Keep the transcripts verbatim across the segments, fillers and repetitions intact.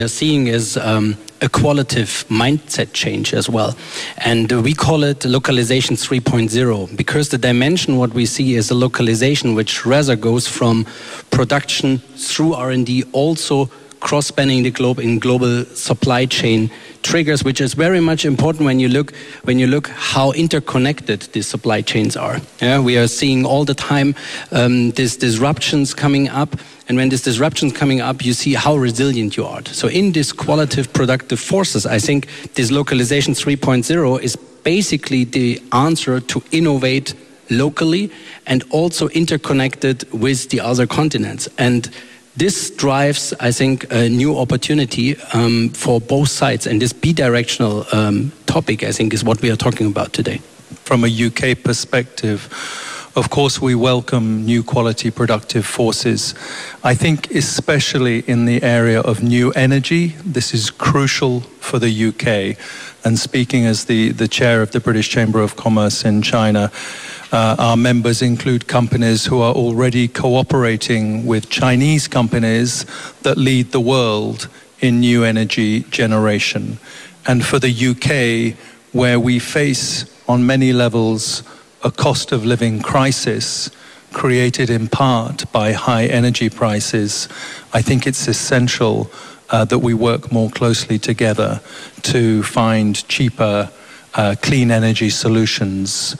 We're seeing is um, a qualitative mindset change as well. And uh, we call it localization three point oh, because the dimension what we see is a localization which rather goes from production through R and D, also cross-spanning the globe in global supply chain triggers, which is very much important when you look when you look how interconnected these supply chains are. Yeah, we are seeing all the time um, these disruptions coming up, and when these disruptions coming up, you see how resilient you are. So in these qualitative productive forces, I think this localization three point oh is basically the answer to innovate locally and also interconnected with the other continents. And this drives, I think, a new opportunity um, for both sides. And this bidirectional um, topic, I think, is what we are talking about today. From a U K perspective, of course, we welcome new quality productive forces. I think especially in the area of new energy, this is crucial for the U K. And speaking as the, the chair of the British Chamber of Commerce in China, Uh, our members include companies who are already cooperating with Chinese companies that lead the world in new energy generation. And for the U K, where we face on many levels a cost of living crisis created in part by high energy prices, I think it's essential uh, that we work more closely together to find cheaper, uh, clean energy solutions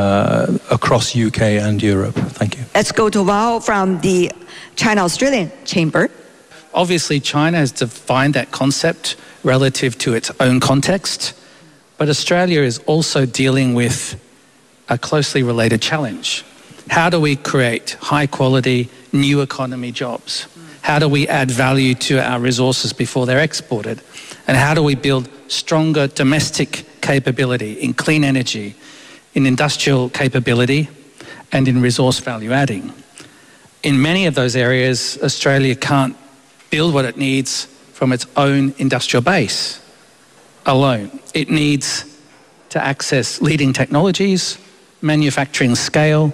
Uh, across U K and Europe. Thank you. Let's go to Val from the China-Australian Chamber. Obviously, China has defined that concept relative to its own context, but Australia is also dealing with a closely related challenge. How do we create high-quality, new economy jobs? How do we add value to our resources before they're exported? And how do we build stronger domestic capability in clean energy, in industrial capability, and in resource value adding? In many of those areas, Australia can't build what it needs from its own industrial base alone. It needs to access leading technologies, manufacturing scale,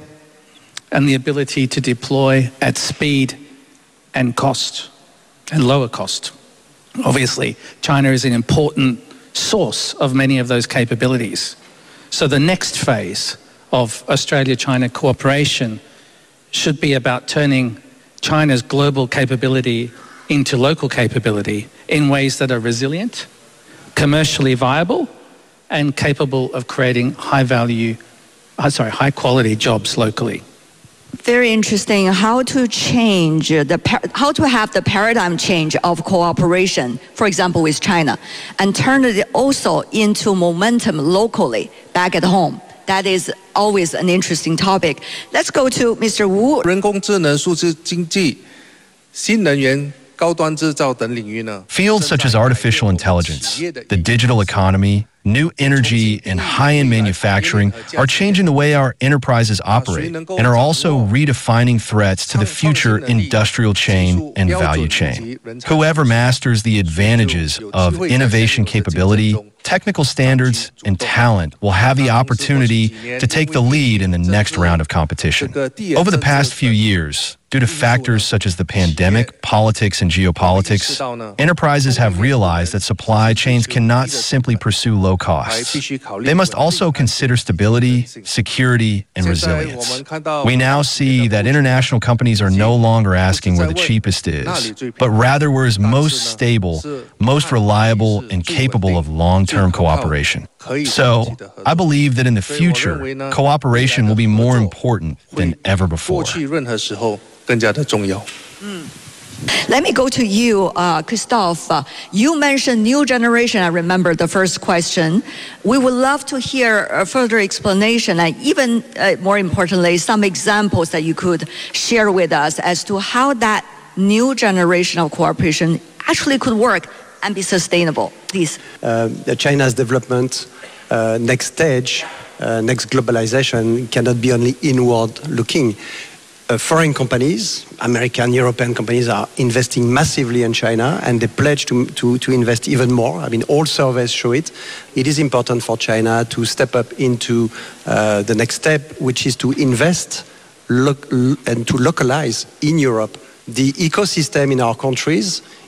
and the ability to deploy at speed and cost, and lower cost. Obviously, China is an important source of many of those capabilities. So the next phase of Australia-China cooperation should be about turning China's global capability into local capability in ways that are resilient, commercially viable, and capable of creating high-value, uh, sorry, high-quality jobs locally. Very interesting. How to change the how to have the paradigm change of cooperation, for example, with China, and turn it also into momentum locally back at home. That is always an interesting topic. Let's go to Mister Wu. 人工智能、数字经济、新能源、高端制造等领域呢 Fields such as artificial intelligence, the digital economy, new energy, and high-end manufacturing are changing the way our enterprises operate and are also redefining threats to the future industrial chain and value chain. Whoever masters the advantages of innovation capability, technical standards, and talent will have the opportunity to take the lead in the next round of competition. Over the past few years, due to factors such as the pandemic, politics, and geopolitics, enterprises have realized that supply chains cannot simply pursue low costs. They must also consider stability, security, and resilience. We now see that international companies are no longer asking where the cheapest is, but rather where is most stable, most reliable, and capable of long-term cooperation. So, I believe that in the future, cooperation will be more important than ever before. Mm. Let me go to you, uh, Christophe. Uh, you mentioned new generation. I remember the first question. We would love to hear a further explanation and even uh, more importantly, some examples that you could share with us as to how that new generation of cooperation actually could work and be sustainable. Please. Uh, China's development, uh, next stage, uh, next globalization cannot be only inward looking. Uh, foreign companies, American, European companies are investing massively in China and they pledge to, to, to invest even more. I mean, all surveys show it. It is important for China to step up into uh, the next step, which is to invest lo- and to localize in Europe the ecosystem in our countries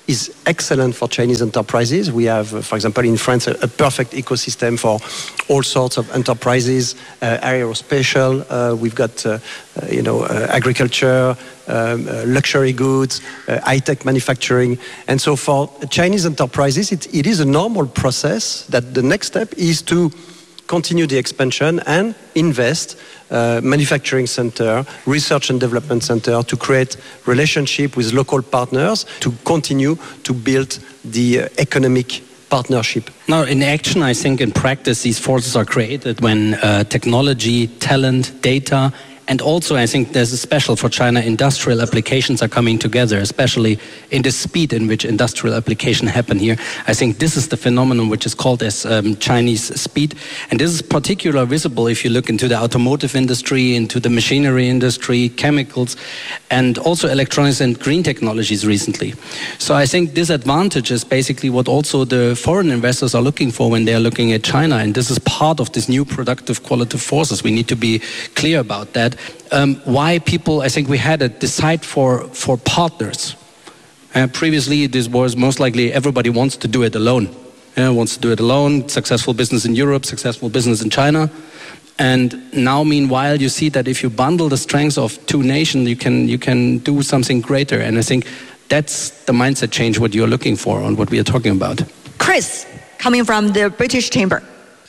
is excellent for Chinese enterprises. We have, uh, for example, in France, a, a perfect ecosystem for all sorts of enterprises, uh, aerospatial. Uh, we've got, uh, uh, you know, uh, agriculture, um, uh, luxury goods, uh, high-tech manufacturing. And so for Chinese enterprises, it, it is a normal process that the next step is to continue the expansion and invest uh, manufacturing center, research and development center to create relationship with local partners to continue to build the uh, economic partnership. Now, in action, I think in practice, these forces are created when uh, technology, talent, data, and also, I think there's a special for China, industrial applications are coming together, especially in the speed in which industrial application happen here. I think this is the phenomenon which is called as um, Chinese speed. And this is particularly visible if you look into the automotive industry, into the machinery industry, chemicals, and also electronics and green technologies recently. So I think this advantage is basically what also the foreign investors are looking for when they are looking at China. And this is part of this new productive qualitative forces. We need to be clear about that. Um, why people, I think we had to decide for, for partners. Uh, previously, this was most likely everybody wants to do it alone. Uh, wants to do it alone, successful business in Europe, successful business in China. And now, meanwhile, you see that if you bundle the strengths of two nations, you can, you can do something greater. And I think that's the mindset change what you're looking for and what we are talking about. Chris, coming from the British Chamber.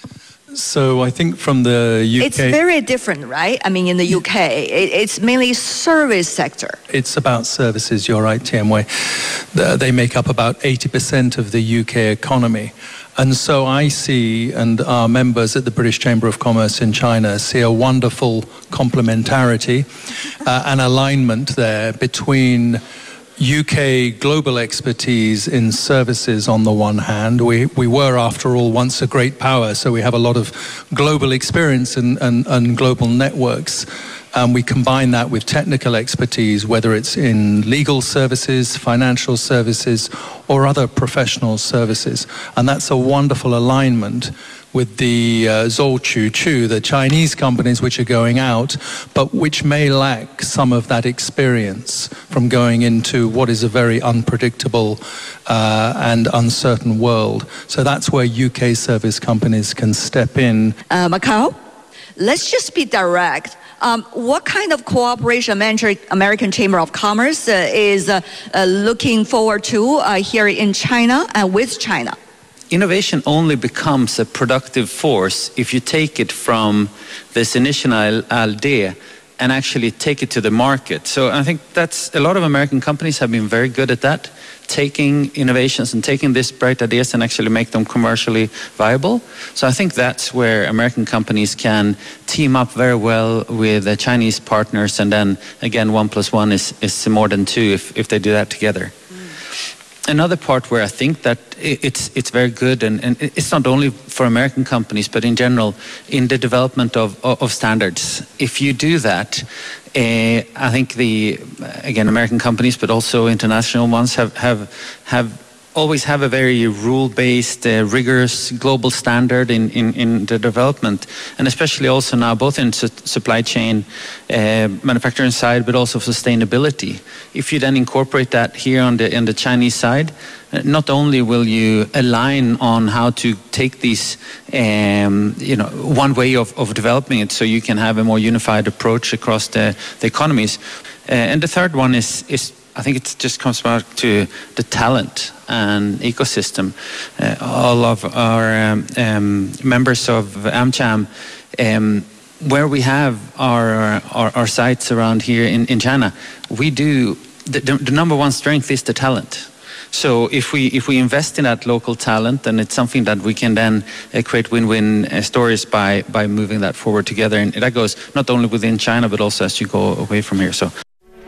So I think from the U K... It's very different, right? I mean, in the U K, it, it's mainly service sector. It's about services, you're right, Tianwei. They make up about eighty percent of the U K economy. And so I see, and our members at the British Chamber of Commerce in China see a wonderful complementarity, uh, and alignment there between U K global expertise in services on the one hand. We, we were, after all, once a great power, so we have a lot of global experience and, and, and global networks. Um, we combine that with technical expertise, whether it's in legal services, financial services, or other professional services. And that's a wonderful alignment with the uh, Zhou Chu Chu, the Chinese companies which are going out, but which may lack some of that experience from going into what is a very unpredictable uh, and uncertain world. So that's where U K service companies can step in. Uh, Macau, let's just be direct. Um, what kind of cooperation American Chamber of Commerce uh, is uh, uh, looking forward to uh, here in China and with China? Innovation only becomes a productive force if you take it from this initial idea and actually take it to the market. So I think that's, a lot of American companies have been very good at that, taking innovations and taking these bright ideas and actually make them commercially viable. So I think that's where American companies can team up very well with the Chinese partners, and then again, one plus one is, is more than two if, if they do that together. Another part where I think that it's it's very good, and, and it's not only for American companies, but in general, in the development of, of standards. If you do that, uh, I think the, again, American companies, but also international ones have, have, have always have a very rule-based, uh, rigorous global standard in, in, in the development, and especially also now both in su supply chain, uh, manufacturing side, but also sustainability. If you then incorporate that here on the, on the Chinese side, uh, not only will you align on how to take these, um, you know, one way of, of developing it so you can have a more unified approach across the, the economies. Uh, and the third one is, is I think it just comes back to the talent and ecosystem. Uh, all of our um, um, members of AmCham, um, where we have our, our, our sites around here in, in China, we do, the, the number one strength is the talent. So if we if we invest in that local talent, then it's something that we can then uh, create win-win uh, stories by, by moving that forward together. And that goes not only within China, but also as you go away from here. So.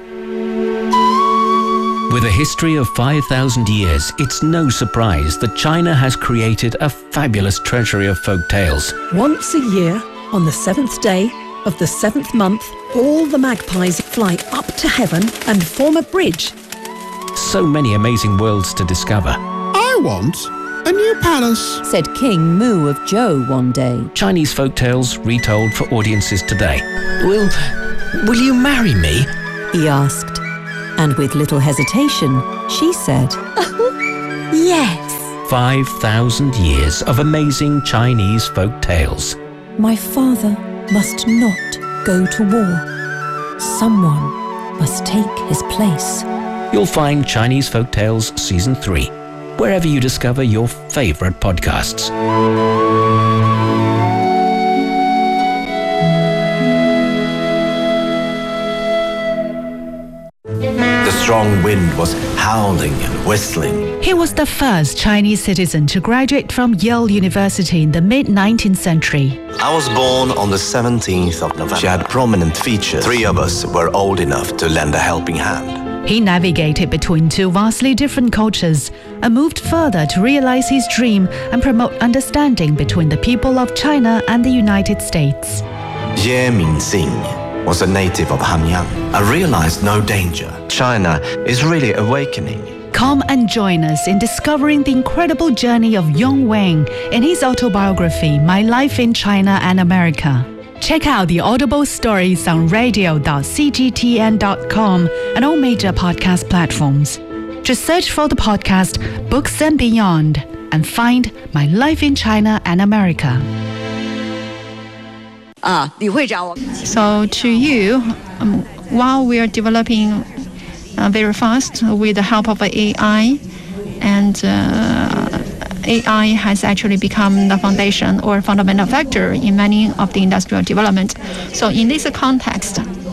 With a history of five thousand years, it's no surprise that China has created a fabulous treasury of folk tales. Once a year, on the seventh day of the seventh month, all the magpies fly up to heaven and form a bridge. So many amazing worlds to discover. I want a new palace, said King Mu of Zhou one day. Chinese folk tales retold for audiences today. Will, will you marry me? He asked. And with little hesitation, she said, Yes. five thousand years of amazing Chinese folk tales. My father must not go to war. Someone must take his place. You'll find Chinese Folk Tales Season three, wherever you discover your favorite podcasts. The strong wind was howling and whistling. He was the first Chinese citizen to graduate from Yale University in the mid-nineteenth century. I was born on the seventeenth of November. She had prominent features. Three of us were old enough to lend a helping hand. He navigated between two vastly different cultures and moved further to realize his dream and promote understanding between the people of China and the United States. Ye Mingxing was a native of Hanyang. I realized no danger. China is really awakening. Come and join us in discovering the incredible journey of Yong Wang in his autobiography, My Life in China and America. Check out the Audible stories on radio dot c g t n dot com and all major podcast platforms. Just search for the podcast Books and Beyond and find My Life in China and America. Ah, Li Huizhang. So to you, um, while we are developing uh, very fast with the help of A I, and uh, A I has actually become the foundation or fundamental factor in many of the industrial development. So in this context,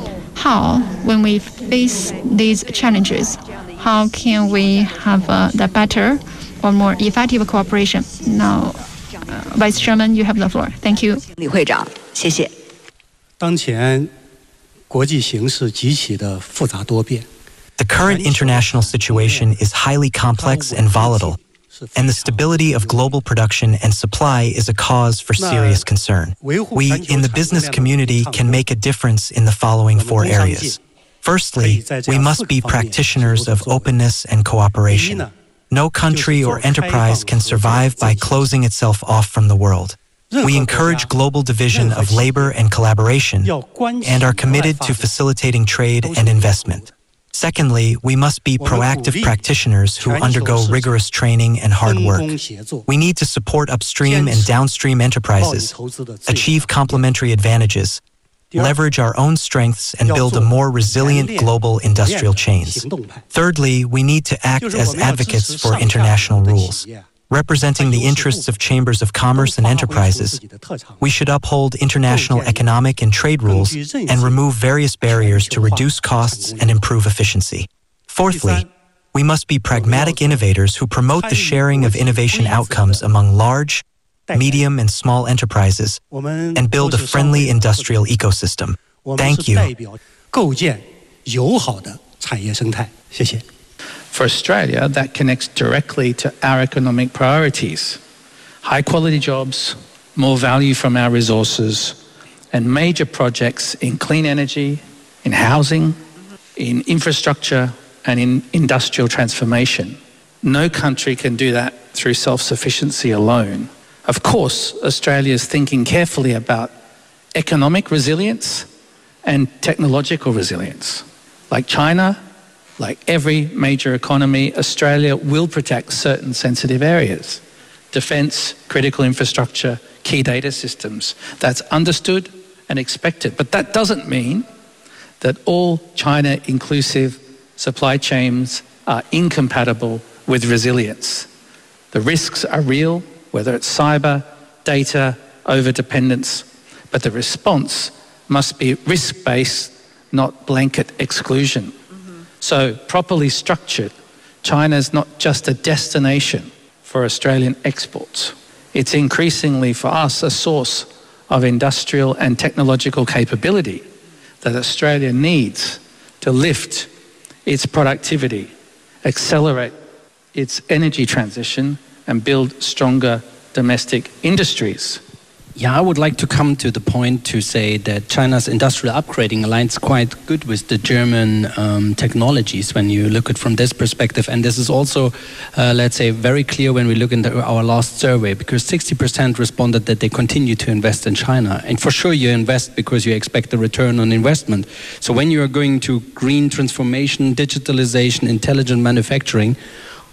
how, when we face these challenges, how can we have uh, the better or more effective cooperation? Now, uh, Vice Chairman, you have the floor. Thank you. 李会长，谢谢。 当前国际形势极其的复杂多变。 The current international situation is highly complex and volatile, and the stability of global production and supply is a cause for serious concern. We, in the business community, can make a difference in the following four areas. Firstly, we must be practitioners of openness and cooperation. No country or enterprise can survive by closing itself off from the world. We encourage global division of labor and collaboration, and are committed to facilitating trade and investment. Secondly, we must be proactive practitioners who undergo rigorous training and hard work. We need to support upstream and downstream enterprises, achieve complementary advantages, leverage our own strengths, and build a more resilient global industrial chains. Thirdly, we need to act as advocates for international rules. Representing the interests of chambers of commerce and enterprises, we should uphold international economic and trade rules and remove various barriers to reduce costs and improve efficiency. Fourthly, we must be pragmatic innovators who promote the sharing of innovation outcomes among large, medium, and small enterprises and build a friendly industrial ecosystem. Thank you. 构建友好的产业生态。谢谢。 For Australia, that connects directly to our economic priorities. High quality jobs, more value from our resources, and major projects in clean energy, in housing, in infrastructure, and in industrial transformation. No country can do that through self-sufficiency alone. Of course, Australia is thinking carefully about economic resilience and technological resilience. Like China, like every major economy, Australia will protect certain sensitive areas. Defence, critical infrastructure, key data systems. That's understood and expected. But that doesn't mean that all China-inclusive supply chains are incompatible with resilience. The risks are real, whether it's cyber, data, overdependence, but the response must be risk-based, not blanket exclusion. So, properly structured, China is not just a destination for Australian exports. It's increasingly for us a source of industrial and technological capability that Australia needs to lift its productivity, accelerate its energy transition, and build stronger domestic industries. Yeah, I would like to come to the point to say that China's industrial upgrading aligns quite good with the German um, technologies when you look at it from this perspective. And this is also, uh, let's say, very clear when we look into our last survey, because sixty percent responded that they continue to invest in China. And for sure you invest because you expect a return on investment. So when you are going to green transformation, digitalization, intelligent manufacturing,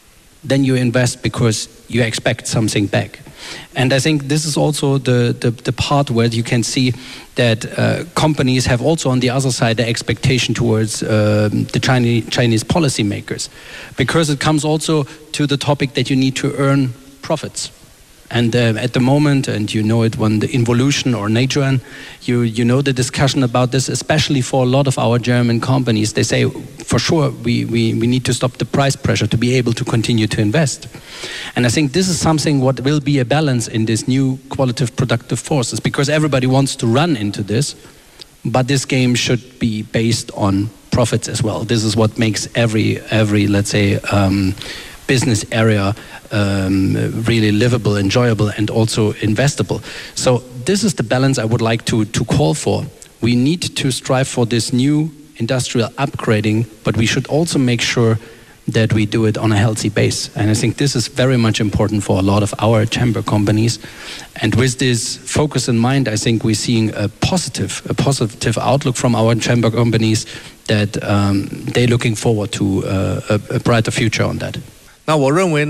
then you invest because you expect something back. And I think this is also the, the, the part where you can see that uh, companies have also on the other side the expectation towards uh, the Chinese, Chinese policymakers, because it comes also to the topic that you need to earn profits. And uh, at the moment, and you know it when the Involution or Naturen, you, you know the discussion about this, especially for a lot of our German companies. They say, for sure, we, we, we need to stop the price pressure to be able to continue to invest. And I think this is something what will be a balance in this new qualitative productive forces, because everybody wants to run into this, but this game should be based on profits as well. This is what makes every, every let's say, um, business area um, really livable, enjoyable, and also investable. So this is the balance I would like to, to call for. We need to strive for this new industrial upgrading, but we should also make sure that we do it on a healthy base. And I think this is very much important for a lot of our chamber companies. And with this focus in mind, I think we're seeing a positive, a positive outlook from our chamber companies that um, they're looking forward to uh, a, a brighter future on that. I believe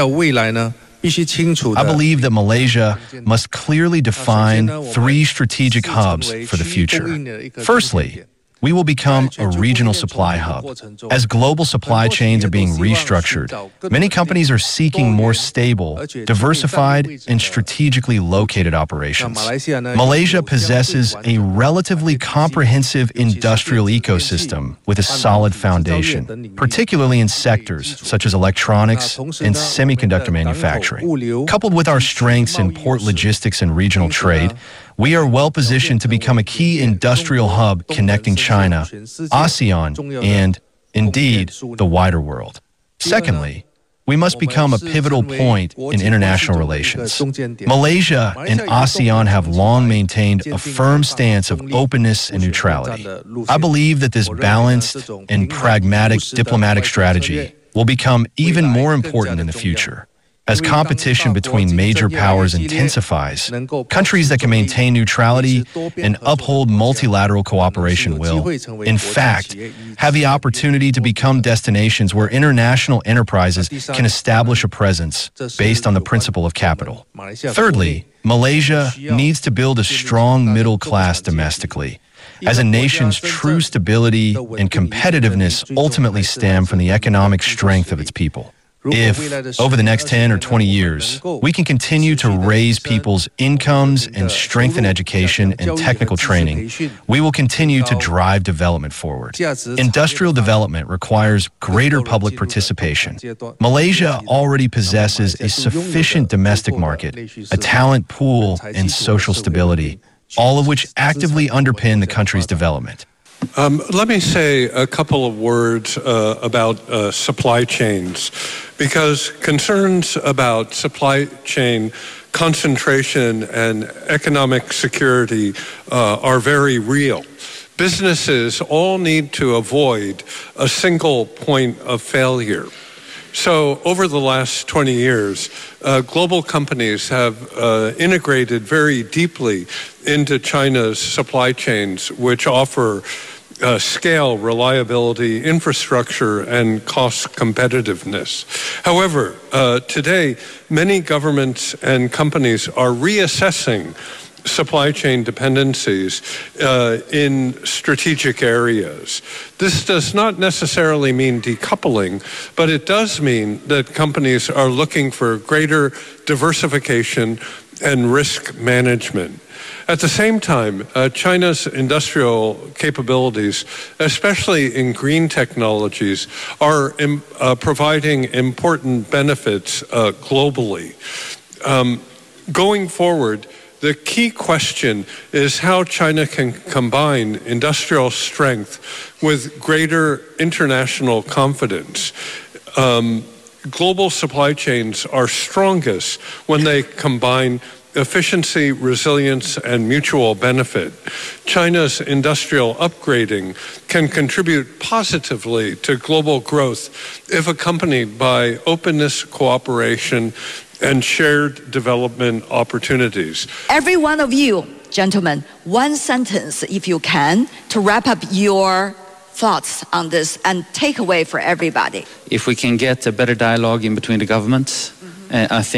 that Malaysia must clearly define three strategic hubs for the future. Firstly, we will become a regional supply hub. As global supply chains are being restructured, many companies are seeking more stable, diversified, and strategically located operations. Malaysia possesses a relatively comprehensive industrial ecosystem with a solid foundation, particularly in sectors such as electronics and semiconductor manufacturing. Coupled with our strengths in port logistics and regional trade, we are well positioned to become a key industrial hub connecting China, ASEAN, and, indeed, the wider world. Secondly, we must become a pivotal point in international relations. Malaysia and ASEAN have long maintained a firm stance of openness and neutrality. I believe that this balanced and pragmatic diplomatic strategy will become even more important in the future. As competition between major powers intensifies, countries that can maintain neutrality and uphold multilateral cooperation will, in fact, have the opportunity to become destinations where international enterprises can establish a presence based on the principle of capital. Thirdly, Malaysia needs to build a strong middle class domestically, as a nation's true stability and competitiveness ultimately stem from the economic strength of its people. If, over the next ten or twenty years, we can continue to raise people's incomes and strengthen education and technical training, we will continue to drive development forward. Industrial development requires greater public participation. Malaysia already possesses a sufficient domestic market, a talent pool, and social stability, all of which actively underpin the country's development. Um, let me say a couple of words uh, about uh, supply chains, because concerns about supply chain concentration and economic security uh, are very real. Businesses all need to avoid a single point of failure. So over the last twenty years, uh, global companies have uh, integrated very deeply into China's supply chains, which offer uh, scale, reliability, infrastructure, and cost competitiveness. However, uh, today, many governments and companies are reassessing supply chain dependencies uh, in strategic areas. This does not necessarily mean decoupling, but it does mean that companies are looking for greater diversification and risk management. At the same time, uh, China's industrial capabilities, especially in green technologies, are im- uh, providing important benefits uh, globally. Um, going forward, the key question is how China can combine industrial strength with greater international confidence. Um, global supply chains are strongest when they combine efficiency, resilience, and mutual benefit. China's industrial upgrading can contribute positively to global growth if accompanied by openness, cooperation, and shared development opportunities. Every one of you, gentlemen, one sentence, if you can, to wrap up your thoughts on this and takeaway for everybody? If we can get a better dialogue in between the governments, mm-hmm. uh, I think